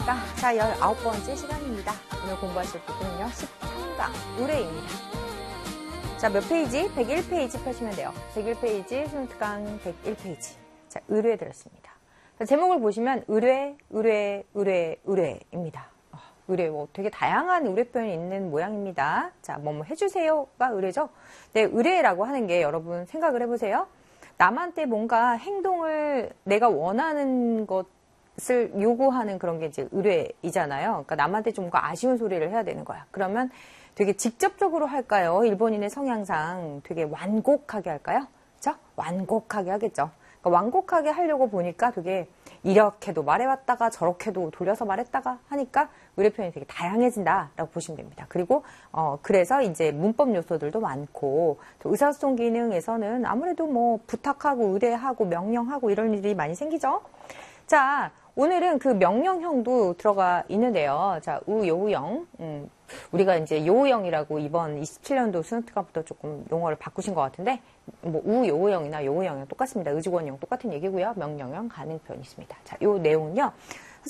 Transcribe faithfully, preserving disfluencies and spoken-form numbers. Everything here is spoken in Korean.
안녕하십니까. 자, 열아홉 번째 시간입니다. 오늘 공부하실 부분은요, 십삼 강 의뢰입니다. 자, 몇 페이지? 백일 페이지 펴시면 돼요. 백일 페이지, 십삼 강 백일 페이지. 자, 의뢰 들었습니다. 자, 제목을 보시면 의뢰, 의뢰, 의뢰, 의뢰입니다. 어, 의뢰, 뭐 되게 다양한 의뢰 표현이 있는 모양입니다. 자, 뭐, 뭐 해주세요가 의뢰죠. 네, 의뢰라고 하는 게 여러분 생각을 해보세요. 남한테 뭔가 행동을 내가 원하는 것을 요구하는 그런 게 이제 의뢰이잖아요. 그러니까 남한테 좀 뭔가 아쉬운 소리를 해야 되는 거야. 그러면 되게 직접적으로 할까요? 일본인의 성향상 되게 완곡하게 할까요? 그렇죠? 완곡하게 하겠죠. 그러니까 완곡하게 하려고 보니까 되게 이렇게도 말해왔다가 저렇게도 돌려서 말했다가 하니까 의뢰 표현이 되게 다양해진다라고 보시면 됩니다. 그리고 어 그래서 이제 문법 요소들도 많고 또 의사소통 기능에서는 아무래도 뭐 부탁하고 의뢰하고 명령하고 이런 일이 많이 생기죠. 자, 오늘은 그 명령형도 들어가 있는데요. 자, 우, 요우형. 음, 우리가 이제 요우형이라고 이번 이십칠 년도 수능특강부터 조금 용어를 바꾸신 것 같은데, 뭐, 우, 요우형이나 요우형이 똑같습니다. 의주권형 똑같은 얘기고요. 명령형, 가능표현이 있습니다. 자, 요 내용은요.